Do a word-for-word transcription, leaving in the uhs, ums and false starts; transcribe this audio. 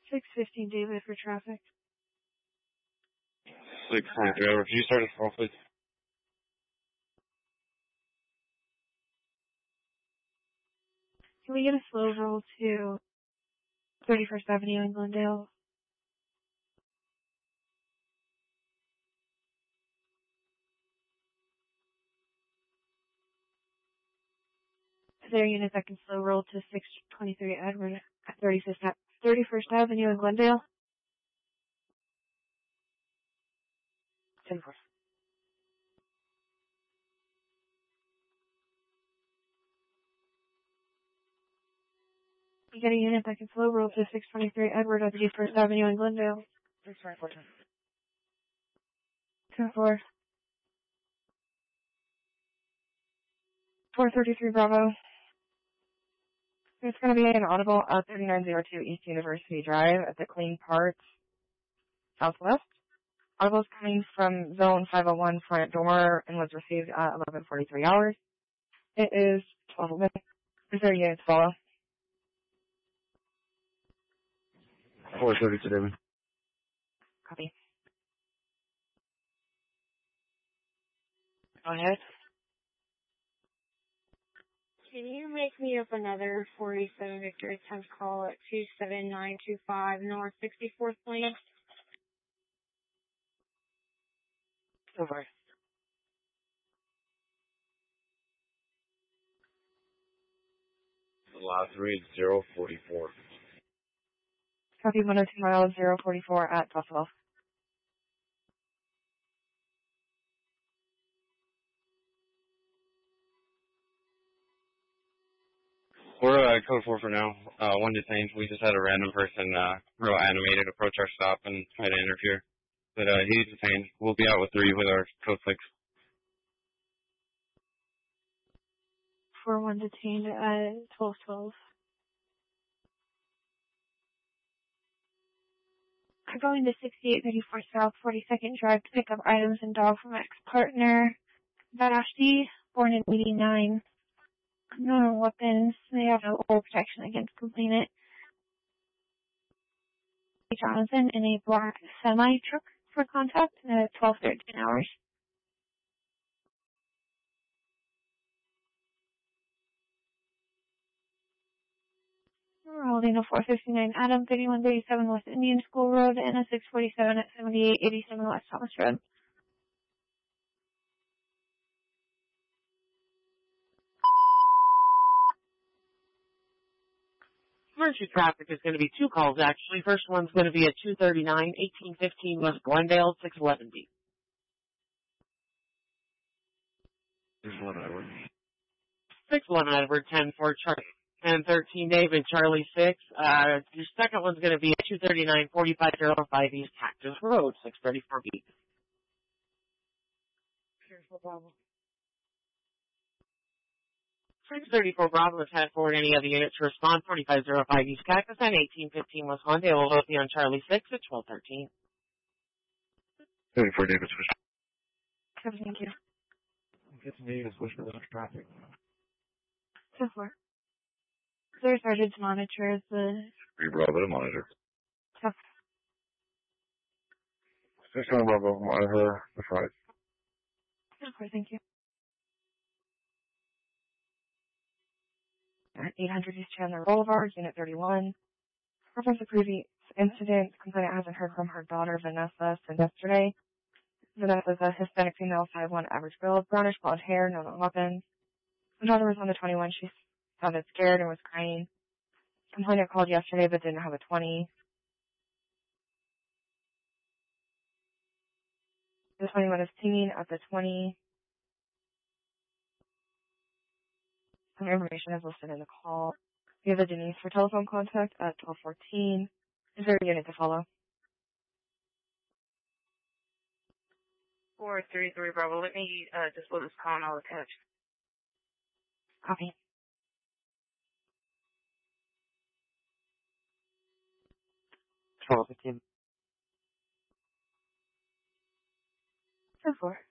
six fifteen David for traffic. six twenty-three, Edward. Can you start us off, please? Can we get a slow roll to thirty-first Avenue in Glendale? Is there a unit that can slow roll to six twenty-three Edward at thirty-first Avenue in Glendale? ten four. You get a unit that can slow roll to six twenty-three Edward at thirty-first Avenue in Glendale. six twenty-four. ten four. four thirty-three Bravo. It's going to be an audible at thirty-nine oh two East University Drive at the Clean Parts Southwest. Audible is coming from zone five oh one front door and was received at eleven forty-three hours. It is twelve minutes. Is there a unit to follow? four thirty-two, David. Copy. Go ahead. Can you make me up another forty-seven Victor tenth call at two seven nine two five North sixty-fourth Lane? Over. The last read, zero forty-four. Copy one oh two miles, zero forty-four at Buffalo. We're uh, code four for now. Uh, one detained. We just had a random person, uh, real animated, approach our stop and try to interfere. But uh, he's detained. We'll be out with three with our code six. four one detained at twelve twelve. I'm going to sixty-eight thirty-four South forty-second Drive to pick up items and dog from ex-partner Vashti, born in eighty-nine. No weapons. They have no oral protection against complainant. Jonathan in a black semi-truck for contact at twelve thirteen hours. We're holding a four fifty-nine Adam, thirty-one thirty-seven West Indian School Road, and a six forty-seven at seventy-eight eighty-seven West Thomas Road. Emergency traffic is going to be two calls, actually. First one's going to be at two thirty-nine, eighteen fifteen West Glendale, six eleven B. six eleven Edward. six eleven Edward, ten four Charlie, ten thirteen David, Charlie six. Uh, your second one's going to be at two thirty-nine, forty-five oh five East Cactus Road, six thirty-four B. Here's the problem. six thirty-four Bravo has had forward any other unit to respond, forty-five oh five East Cactus and eighteen fifteen West Glendale will both be on Charlie six at twelve thirteen. thirty-four David, switch. Thank you. Get to me, switch to the traffic. ten four. Sir started to monitor the... three Bravo to monitor. Tough. six one Bravo, monitor the five. ten four, thank you. At eight hundred East Chandler Boulevard, Unit thirty-one. Reference the previous incident, complainant hasn't heard from her daughter, Vanessa, since yesterday. Vanessa is a Hispanic female, five one average build, brownish blonde hair, no known weapons. Her daughter was on the twenty-one. She sounded scared and was crying. Complainant called yesterday but didn't have a twenty. The twenty-one is pinging at the twenty. Some information is listed in the call. We have a Denise for telephone contact at twelve fourteen. Is there a unit to follow? four three three Bravo. Let me uh, display this call and I'll attach. Copy. twelve fifteen. ten four.